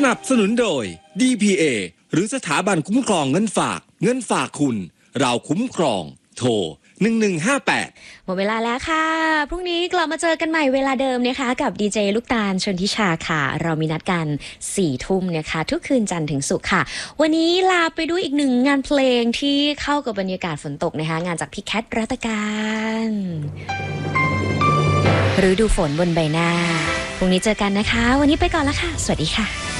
นับสนุนโดย DPA หรือสถาบันคุ้มครองเงินฝากคุณเราคุ้มครองโทร1158 หมดเวลาแล้วค่ะพรุ่งนี้กลับมาเจอกันใหม่เวลาเดิมนะคะกับดีเจลูกตาลชนทิชาค่ะเรามีนัดกัน4 ทุ่มนะคะทุกคืนจันทร์ถึงศุกร์ค่ะวันนี้ลาไปด้วยอีกหนึ่งงานเพลงที่เข้ากับบรรยากาศฝนตกนะคะงานจากพี่แคทรัตการฤดูฝนบนใบหน้าพรุ่งนี้เจอกันนะคะวันนี้ไปก่อนละค่ะสวัสดีค่ะ